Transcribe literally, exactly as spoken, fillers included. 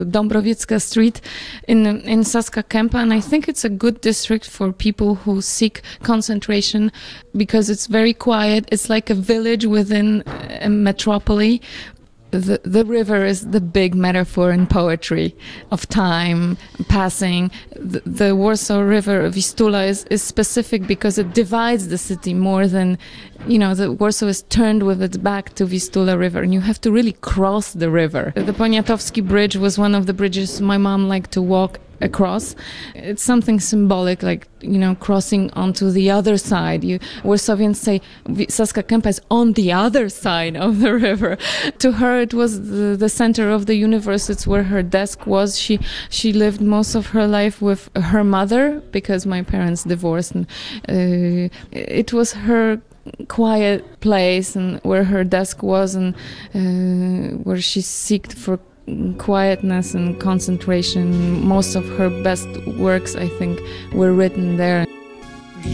Dąbrowiecka Street in in Saska Kępa, and I think it's a good district for people who seek concentration because it's very quiet. It's like a village within a metropolis. The, the river is the big metaphor in poetry of time passing. The, the Warsaw River, Vistula, is, is specific because it divides the city more than, you know, the Warsaw is turned with its back to Vistula River, and you have to really cross the river. The Poniatowski Bridge was one of the bridges my mom liked to walk across. It's something symbolic, like, you know, crossing onto the other side. You Warsawians say Saska Kępa is on the other side of the river. To her, it was the, the center of the universe. It's where her desk was. She she lived most of her life with her mother because my parents divorced, and uh, it was her quiet place and where her desk was, and uh, where she seeked for quietness and concentration. Most of her best works, I think, were written there.